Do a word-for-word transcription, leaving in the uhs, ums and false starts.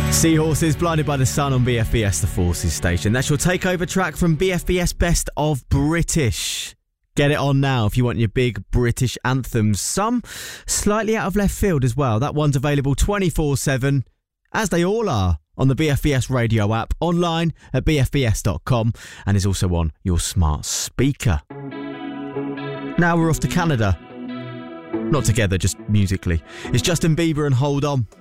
Seahorses, Blinded by the Sun on B F B S, the Forces station. That's your takeover track from B F B S Best of British. Get it on now if you want your big British anthems. Some slightly out of left field as well. That one's available twenty-four seven, as they all are, on the B F B S radio app, online at b f b s dot com, and is also on your smart speaker. Now we're off to Canada. Not together, just musically. It's Justin Bieber and Hold On.